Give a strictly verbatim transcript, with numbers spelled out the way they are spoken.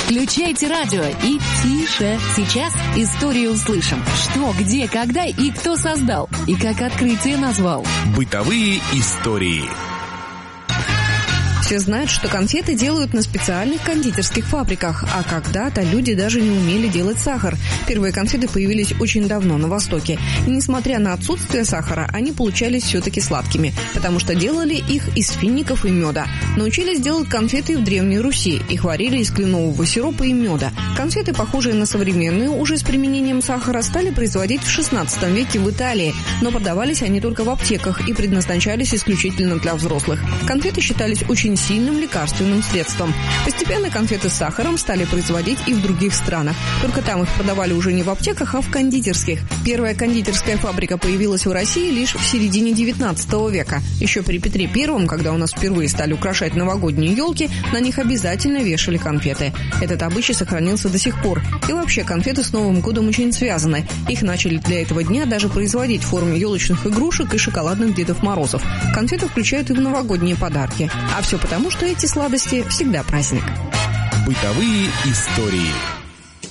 Включайте радио и тише. Сейчас историю услышим. Что, где, когда и кто создал. И как открытие назвал. Бытовые истории. Все знают, что конфеты делают на специальных кондитерских фабриках, а когда-то люди даже не умели делать сахар. Первые конфеты появились очень давно на Востоке. И несмотря на отсутствие сахара, они получались все-таки сладкими, потому что делали их из фиников и меда. Научились делать конфеты в Древней Руси. Их варили из кленового сиропа и меда. Конфеты, похожие на современные, уже с применением сахара, стали производить в шестнадцатом веке в Италии, но продавались они только в аптеках и предназначались исключительно для взрослых. Конфеты считались очень сильным лекарственным средством. Постепенно конфеты с сахаром стали производить и в других странах. Только там их продавали уже не в аптеках, а в кондитерских. Первая кондитерская фабрика появилась в России лишь в середине девятнадцатого века. Еще при Петре Первом, когда у нас впервые стали украшать новогодние елки, на них обязательно вешали конфеты. Этот обычай сохранился до сих пор. И вообще конфеты с Новым годом очень связаны. Их начали для этого дня даже производить в форме елочных игрушек и шоколадных Дедов Морозов. Конфеты включают и в новогодние подарки. А все потому, что эти сладости всегда праздник. Бытовые истории.